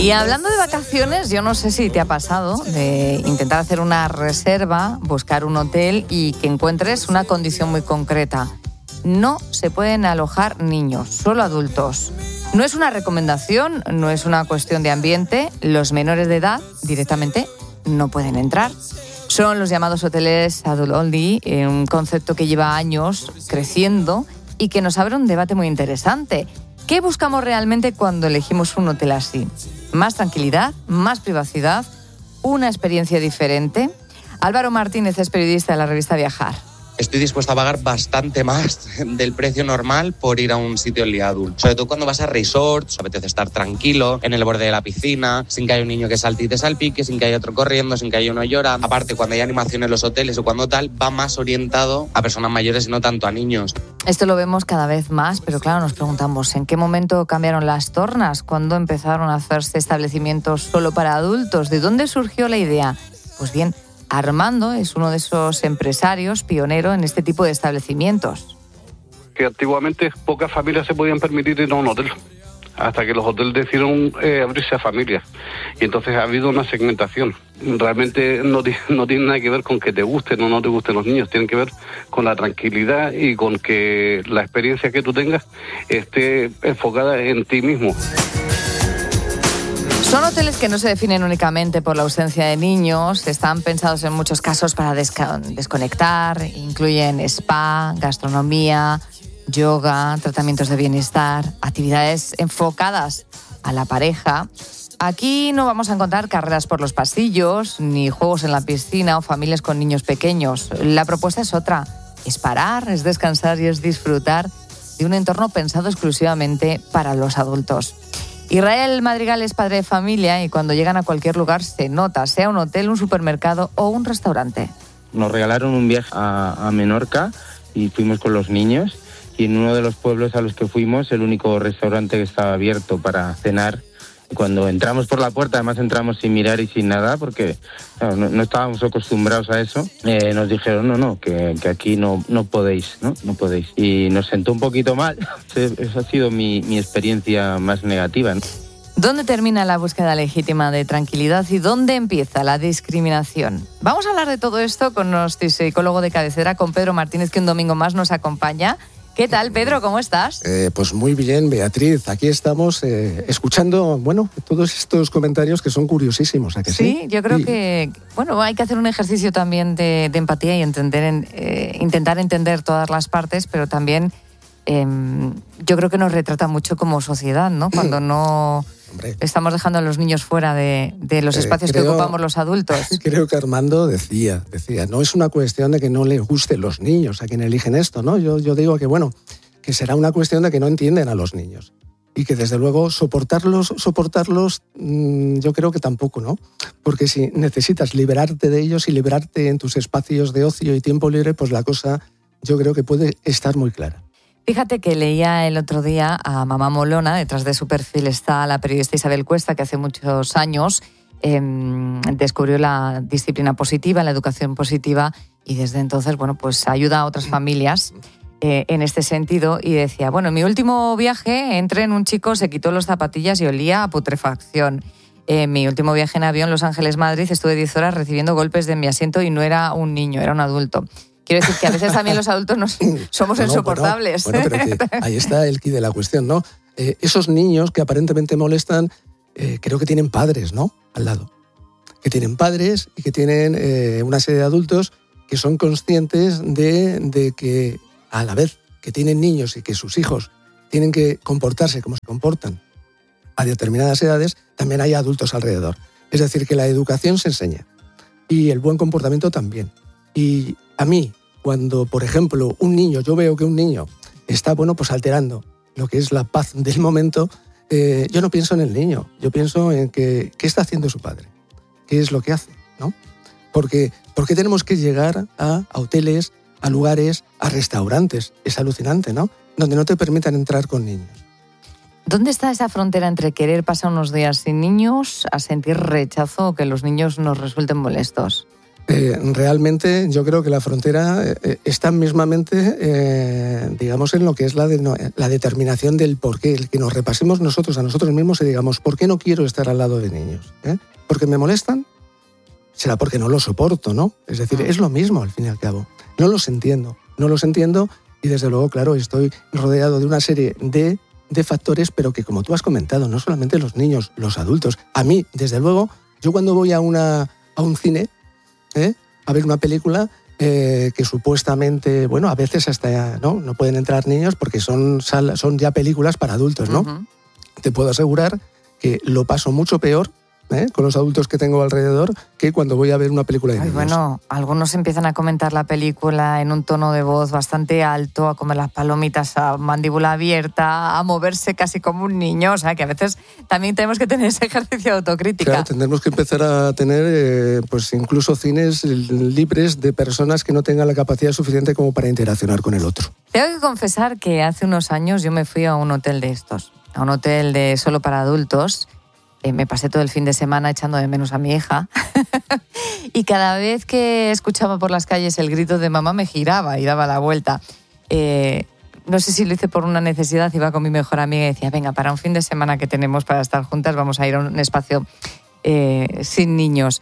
Y hablando de vacaciones, yo no sé si te ha pasado de intentar hacer una reserva, buscar un hotel y que encuentres una condición muy concreta. No se pueden alojar niños, solo adultos. No es una recomendación, no es una cuestión de ambiente. Los menores de edad directamente no pueden entrar. Son los llamados hoteles adult only, un concepto que lleva años creciendo y que nos abre un debate muy interesante. ¿Qué buscamos realmente cuando elegimos un hotel así? ¿Más tranquilidad? ¿Más privacidad? ¿Una experiencia diferente? Álvaro Martínez es periodista de la revista Viajar. Estoy dispuesto a pagar bastante más del precio normal por ir a un sitio only adult. Sobre todo cuando vas a resorts, apetece estar tranquilo, en el borde de la piscina, sin que haya un niño que salte y te salpique, sin que haya otro corriendo, sin que haya uno llorando. Aparte, cuando hay animación en los hoteles o cuando tal, va más orientado a personas mayores y no tanto a niños. Esto lo vemos cada vez más, pero claro, nos preguntamos, ¿en qué momento cambiaron las tornas? ¿Cuándo empezaron a hacerse establecimientos solo para adultos? ¿De dónde surgió la idea? Pues bien, Armando es uno de esos empresarios pionero en este tipo de establecimientos. Que antiguamente pocas familias se podían permitir ir a un hotel, hasta que los hoteles decidieron abrirse a familias. Y entonces ha habido una segmentación. Realmente no tiene nada que ver con que te gusten o no te gusten los niños, tiene que ver con la tranquilidad y con que la experiencia que tú tengas esté enfocada en ti mismo. Son hoteles que no se definen únicamente por la ausencia de niños, están pensados en muchos casos para desconectar, incluyen spa, gastronomía, yoga, tratamientos de bienestar, actividades enfocadas a la pareja. Aquí no vamos a encontrar carreras por los pasillos, ni juegos en la piscina o familias con niños pequeños. La propuesta es otra, es parar, es descansar y es disfrutar de un entorno pensado exclusivamente para los adultos. Israel Madrigal es padre de familia y cuando llegan a cualquier lugar se nota, sea un hotel, un supermercado o un restaurante. Nos regalaron un viaje a Menorca y fuimos con los niños y en uno de los pueblos a los que fuimos, el único restaurante que estaba abierto para cenar. Cuando entramos por la puerta, además entramos sin mirar y sin nada porque claro, no estábamos acostumbrados a eso, nos dijeron que aquí no podéis, no podéis. Y nos sentó un poquito mal. Esa ha sido mi experiencia más negativa, ¿no? ¿Dónde termina la búsqueda legítima de tranquilidad y dónde empieza la discriminación? Vamos a hablar de todo esto con nuestro psicólogo de cabecera, con Pedro Martínez, que un domingo más nos acompaña. ¿Qué tal, Pedro? ¿Cómo estás? Pues muy bien, Beatriz. Aquí estamos escuchando, todos estos comentarios que son curiosísimos, ¿a que sí? Sí, yo creo que, hay que hacer un ejercicio también de empatía y intentar entender todas las partes, pero también yo creo que nos retrata mucho como sociedad, ¿no? Cuando no estamos dejando a los niños fuera de los espacios que ocupamos los adultos. Creo que Armando decía, no es una cuestión de que no les gusten los niños a quien eligen esto, ¿no? Yo digo que será una cuestión de que no entienden a los niños y que desde luego soportarlos, yo creo que tampoco, ¿no? Porque si necesitas liberarte de ellos y liberarte en tus espacios de ocio y tiempo libre, pues la cosa yo creo que puede estar muy clara. Fíjate que leía el otro día a Mamá Molona, detrás de su perfil está la periodista Isabel Cuesta, que hace muchos años descubrió la disciplina positiva, la educación positiva, y desde entonces, pues ayuda a otras familias en este sentido. Y decía, en mi último viaje entré en un chico, se quitó las zapatillas y olía a putrefacción. En mi último viaje en avión, Los Ángeles-Madrid, estuve 10 horas recibiendo golpes de mi asiento y no era un niño, era un adulto. Quiero decir que a veces también los adultos somos insoportables. Pero que ahí está el quid de la cuestión, ¿no? Esos niños que aparentemente molestan, creo que tienen padres, ¿no? Al lado. Que tienen padres y que tienen una serie de adultos que son conscientes de que a la vez que tienen niños y que sus hijos tienen que comportarse como se comportan a determinadas edades, también hay adultos alrededor. Es decir, que la educación se enseña y el buen comportamiento también. Y a mí, cuando, por ejemplo, yo veo que un niño está, alterando lo que es la paz del momento, yo no pienso en el niño, yo pienso en qué está haciendo su padre, qué es lo que hace, ¿no? ¿Por qué tenemos que llegar a hoteles, a lugares, a restaurantes? Es alucinante, ¿no? Donde no te permitan entrar con niños. ¿Dónde está esa frontera entre querer pasar unos días sin niños a sentir rechazo o que los niños nos resulten molestos? Realmente yo creo que la frontera está mismamente, digamos, en lo que es la determinación del por qué, el que nos repasemos nosotros a nosotros mismos y digamos, ¿por qué no quiero estar al lado de niños? ¿Porque me molestan? Será porque no los soporto, ¿no? Es decir, es lo mismo al fin y al cabo. No los entiendo y desde luego, claro, estoy rodeado de una serie de factores, pero que como tú has comentado, no solamente los niños, los adultos. A mí, desde luego, yo cuando voy a un cine, a ver una película que supuestamente, bueno, a veces hasta no pueden entrar niños porque son ya películas para adultos, ¿no? Uh-huh. Te puedo asegurar que lo paso mucho peor con los adultos que tengo alrededor que cuando voy a ver una película de niños. Bueno, algunos empiezan a comentar la película en un tono de voz bastante alto, a comer las palomitas a mandíbula abierta, a moverse casi como un niño, o sea que a veces también tenemos que tener ese ejercicio de autocrítica. Claro, tendremos que empezar a tener pues incluso cines libres de personas que no tengan la capacidad suficiente como para interaccionar con el otro. Tengo que confesar que hace unos años yo me fui a un hotel de estos, a un hotel de solo para adultos. Me pasé todo el fin de semana echando de menos a mi hija y cada vez que escuchaba por las calles el grito de mamá me giraba y daba la vuelta. No sé si lo hice por una necesidad, iba con mi mejor amiga y decía, venga, para un fin de semana que tenemos para estar juntas vamos a ir a un espacio sin niños.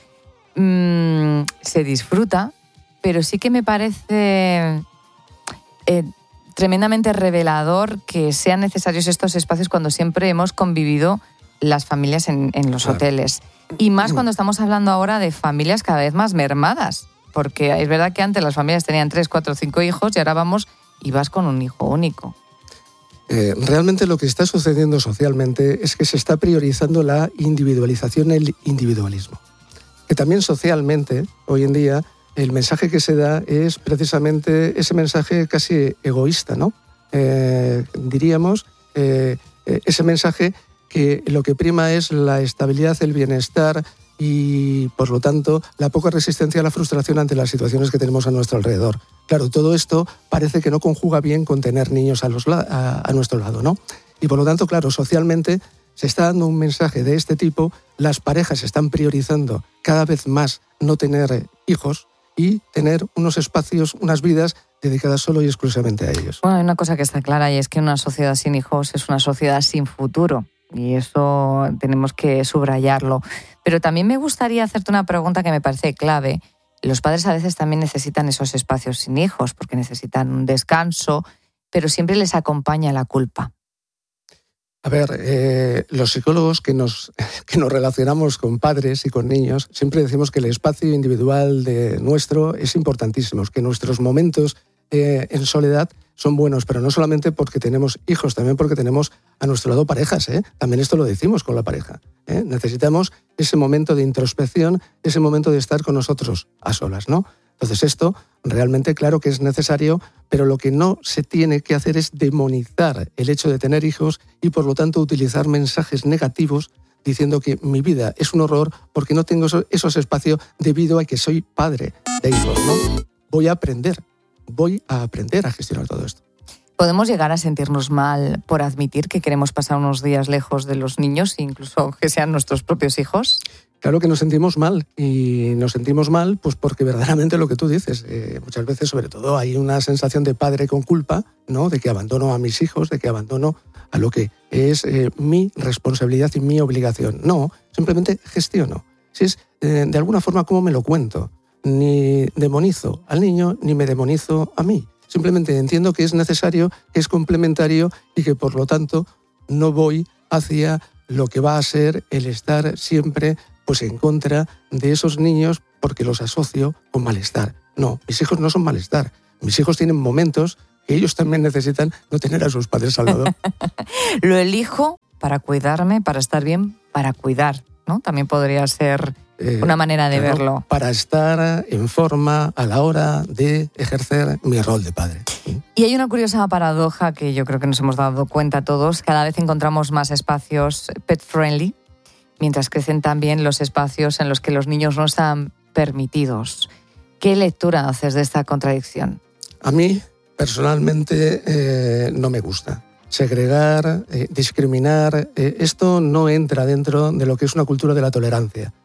Se disfruta, pero sí que me parece tremendamente revelador que sean necesarios estos espacios cuando siempre hemos convivido las familias en los hoteles. Y más cuando estamos hablando ahora de familias cada vez más mermadas. Porque es verdad que antes las familias tenían 3, 4, 5 hijos y ahora vas con un hijo único. Realmente lo que está sucediendo socialmente es que se está priorizando la individualización, el individualismo. Que también socialmente, hoy en día, el mensaje que se da es precisamente ese mensaje casi egoísta, ¿no? Diríamos, ese mensaje que lo que prima es la estabilidad, el bienestar y, por lo tanto, la poca resistencia a la frustración ante las situaciones que tenemos a nuestro alrededor. Claro, todo esto parece que no conjuga bien con tener niños a nuestro lado, ¿no? Y, por lo tanto, claro, socialmente se está dando un mensaje de este tipo, las parejas están priorizando cada vez más no tener hijos y tener unos espacios, unas vidas dedicadas solo y exclusivamente a ellos. Bueno, hay una cosa que está clara y es que una sociedad sin hijos es una sociedad sin futuro. Y eso tenemos que subrayarlo. Pero también me gustaría hacerte una pregunta que me parece clave. Los padres a veces también necesitan esos espacios sin hijos porque necesitan un descanso, pero siempre les acompaña la culpa. A ver, los psicólogos que nos relacionamos con padres y con niños siempre decimos que el espacio individual nuestro es importantísimo, que nuestros momentos en soledad son buenos, pero no solamente porque tenemos hijos, también porque tenemos a nuestro lado parejas, También esto lo decimos con la pareja, Necesitamos ese momento de introspección, ese momento de estar con nosotros a solas, ¿no? Entonces esto realmente claro que es necesario, pero lo que no se tiene que hacer es demonizar el hecho de tener hijos y por lo tanto utilizar mensajes negativos diciendo que mi vida es un horror porque no tengo esos espacios debido a que soy padre de hijos, ¿no? Voy a aprender a gestionar todo esto. ¿Podemos llegar a sentirnos mal por admitir que queremos pasar unos días lejos de los niños, incluso que sean nuestros propios hijos? Claro que nos sentimos mal, y nos sentimos mal pues porque verdaderamente lo que tú dices, muchas veces sobre todo hay una sensación de padre con culpa, ¿no? De que abandono a mis hijos, de que abandono a lo que es mi responsabilidad y mi obligación. No, simplemente gestiono. Si es de alguna forma cómo me lo cuento. Ni demonizo al niño, ni me demonizo a mí. Simplemente entiendo que es necesario, que es complementario y que por lo tanto no voy hacia lo que va a ser el estar siempre pues en contra de esos niños porque los asocio con malestar. No, mis hijos no son malestar. Mis hijos tienen momentos que ellos también necesitan no tener a sus padres al lado. Lo elijo para cuidarme, para estar bien, para cuidar, ¿no? También podría ser una manera de verlo. Para estar en forma a la hora de ejercer mi rol de padre. Y hay una curiosa paradoja que yo creo que nos hemos dado cuenta todos. Cada vez encontramos más espacios pet-friendly, mientras crecen también los espacios en los que los niños no están permitidos. ¿Qué lectura haces de esta contradicción? A mí, personalmente, no me gusta. Segregar, discriminar, esto no entra dentro de lo que es una cultura de la tolerancia.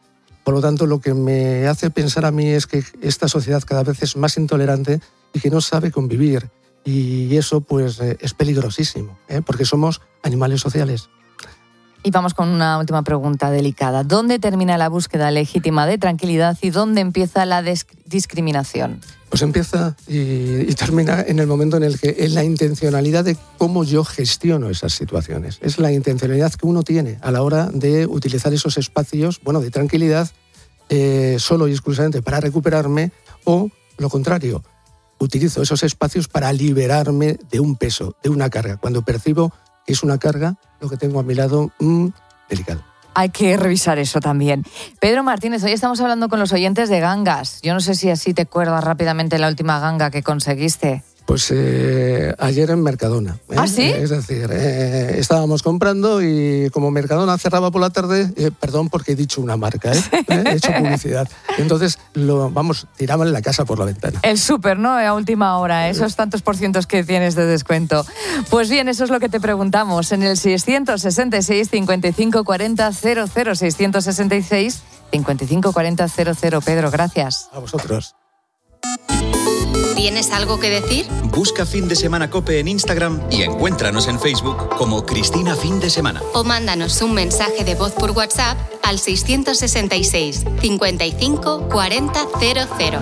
Por lo tanto, lo que me hace pensar a mí es que esta sociedad cada vez es más intolerante y que no sabe convivir. Y eso pues es peligrosísimo, porque somos animales sociales. Y vamos con una última pregunta delicada. ¿Dónde termina la búsqueda legítima de tranquilidad y dónde empieza la discriminación? Pues empieza y termina en el momento en el que es la intencionalidad de cómo yo gestiono esas situaciones. Es la intencionalidad que uno tiene a la hora de utilizar esos espacios, de tranquilidad, solo y exclusivamente para recuperarme, o lo contrario, utilizo esos espacios para liberarme de un peso, de una carga. Cuando percibo que es una carga, lo que tengo a mi lado, delicado. Hay que revisar eso también. Pedro Martínez, hoy estamos hablando con los oyentes de gangas. Yo no sé si así te acuerdas rápidamente la última ganga que conseguiste. Pues ayer en Mercadona. ¿Ah, sí? Es decir, estábamos comprando y como Mercadona cerraba por la tarde, perdón porque he dicho una marca, he hecho publicidad. Entonces, tiraban la casa por la ventana. El súper, ¿no? A última hora, esos tantos % que tienes de descuento. Pues bien, eso es lo que te preguntamos en el 666 55 40 00, 666 55 40 00. Pedro, gracias. A vosotros. ¿Tienes algo que decir? Busca Fin de Semana COPE en Instagram y encuéntranos en Facebook como Cristina Fin de Semana. O mándanos un mensaje de voz por WhatsApp al 666 55 40 00.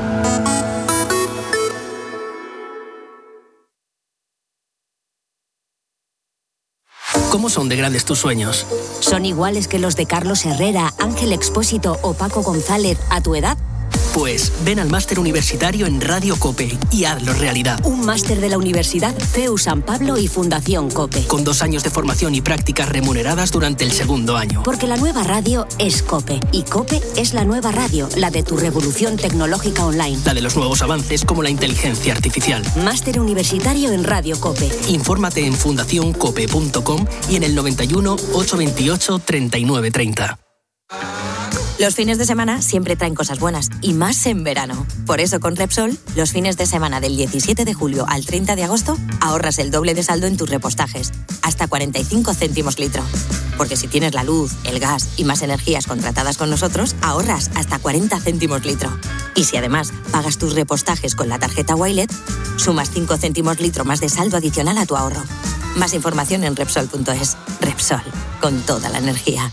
¿Cómo son de grandes tus sueños? ¿Son iguales que los de Carlos Herrera, Ángel Expósito o Paco González a tu edad? Pues ven al máster universitario en Radio COPE y hazlo realidad. Un máster de la Universidad CEU San Pablo y Fundación COPE. Con 2 años de formación y prácticas remuneradas durante el segundo año. Porque la nueva radio es COPE. Y COPE es la nueva radio, la de tu revolución tecnológica online. La de los nuevos avances como la inteligencia artificial. Máster universitario en Radio COPE. Infórmate en fundacioncope.com y en el 91 828 3930. Los fines de semana siempre traen cosas buenas, y más en verano. Por eso con Repsol, los fines de semana del 17 de julio al 30 de agosto, ahorras el doble de saldo en tus repostajes, hasta 45 céntimos litro. Porque si tienes la luz, el gas y más energías contratadas con nosotros, ahorras hasta 40 céntimos litro. Y si además pagas tus repostajes con la tarjeta Wilet, sumas 5 céntimos litro más de saldo adicional a tu ahorro. Más información en Repsol.es. Repsol, con toda la energía.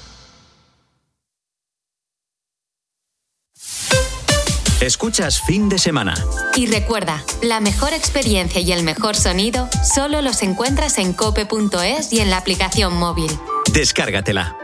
Escuchas Fin de Semana. Y recuerda, la mejor experiencia y el mejor sonido solo los encuentras en cope.es y en la aplicación móvil. Descárgatela.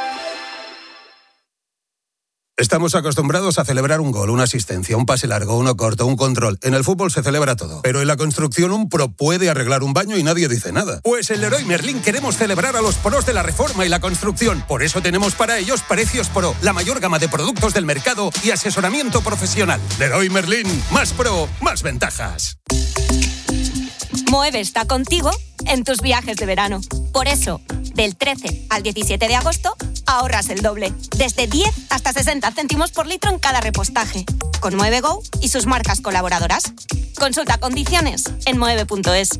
Estamos acostumbrados a celebrar un gol, una asistencia, un pase largo, uno corto, un control. En el fútbol se celebra todo. Pero en la construcción un pro puede arreglar un baño y nadie dice nada. Pues en Leroy Merlin queremos celebrar a los pros de la reforma y la construcción. Por eso tenemos para ellos Precios Pro, la mayor gama de productos del mercado y asesoramiento profesional. Leroy Merlin, más pro, más ventajas. Moeve está contigo en tus viajes de verano. Por eso, del 13 al 17 de agosto, ahorras el doble. Desde 10 hasta 60 céntimos por litro en cada repostaje. Con Moeve Go y sus marcas colaboradoras. Consulta condiciones en moeve.es.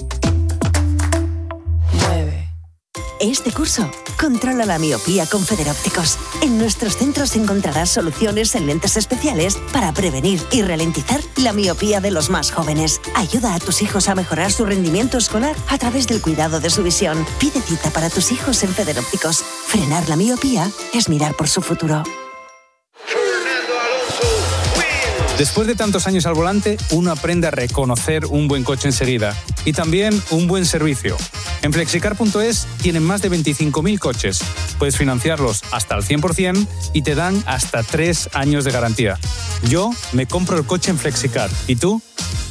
Este curso, controla la miopía con Federópticos. En nuestros centros encontrarás soluciones en lentes especiales para prevenir y ralentizar la miopía de los más jóvenes. Ayuda a tus hijos a mejorar su rendimiento escolar a través del cuidado de su visión. Pide cita para tus hijos en Federópticos. Frenar la miopía es mirar por su futuro. Después de tantos años al volante, uno aprende a reconocer un buen coche enseguida y también un buen servicio. En Flexicar.es tienen más de 25.000 coches. Puedes financiarlos hasta el 100% y te dan hasta 3 años de garantía. Yo me compro el coche en Flexicar. ¿Y tú?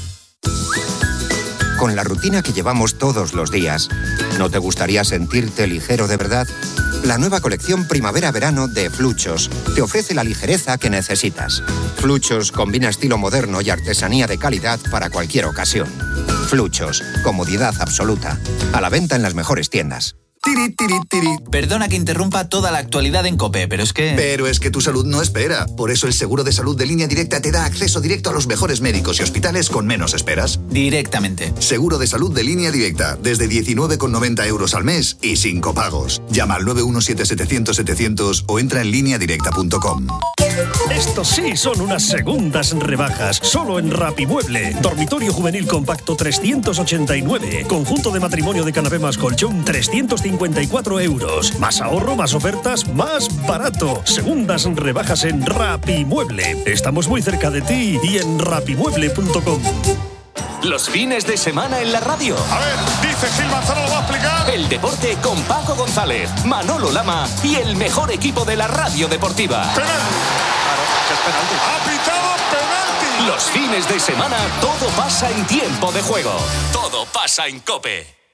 Con la rutina que llevamos todos los días, ¿no te gustaría sentirte ligero de verdad? La nueva colección Primavera-Verano de Fluchos te ofrece la ligereza que necesitas. Fluchos combina estilo moderno y artesanía de calidad para cualquier ocasión. Fluchos, comodidad absoluta. A la venta en las mejores tiendas. Tiri, tiri, tiri. Perdona que interrumpa toda la actualidad en COPE, pero es que tu salud no espera. Por eso el seguro de salud de Línea Directa te da acceso directo a los mejores médicos y hospitales con menos esperas. Directamente. Seguro de salud de Línea Directa, desde 19,90 € al mes y sin copagos. Llama al 917-700-700 o entra en lineadirecta.com. Estos sí son unas segundas rebajas. Solo en Rapimueble. Dormitorio juvenil compacto 389. Conjunto de matrimonio de canapé más colchón 354 euros. Más ahorro, más ofertas, más barato. Segundas rebajas en Rapimueble. Estamos muy cerca de ti y en rapimueble.com. Los fines de semana en la radio. A ver, dice Gil Manzano, lo va a explicar. El deporte con Paco González, Manolo Lama y el mejor equipo de la radio deportiva. Penalti. Claro, es penalti. Ha pitado penalti. Los fines de semana todo pasa en tiempo de juego. Todo pasa en COPE.